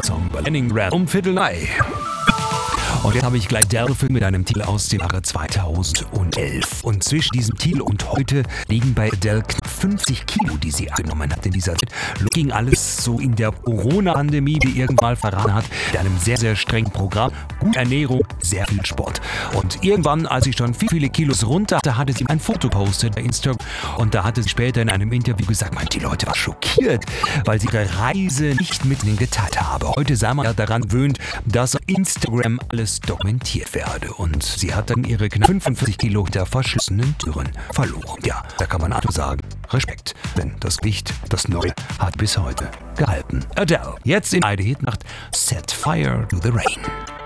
Song bei Leningrad um 3:15. Und jetzt habe ich gleich Delphin mit einem Titel aus dem Jahre 2011. Und zwischen diesem Titel und heute liegen bei Adele knapp 50 Kilo, die sie abgenommen hat in dieser Zeit. Ging alles so in der Corona-Pandemie, wie irgendwann verraten hat, mit einem sehr, sehr strengen Programm. Gute Ernährung, sehr viel Sport. Und irgendwann, als sie schon viele Kilos runter hatte, hatte sie ein Foto gepostet bei Instagram. Und da hatte sie später in einem Interview gesagt, die Leute waren schockiert, weil sie ihre Reise nicht mit ihnen geteilt habe. Heute sei man ja daran gewöhnt, dass auf Instagram alles dokumentiert werde. Und sie hat dann ihre knapp 45 Kilo hinter verschlossenen Türen verloren. Ja, da kann man also sagen, Respekt, denn das Gewicht, das Neue, hat bis heute gehalten. Adele, jetzt in eine Hitnacht, Set Fire to the Rain.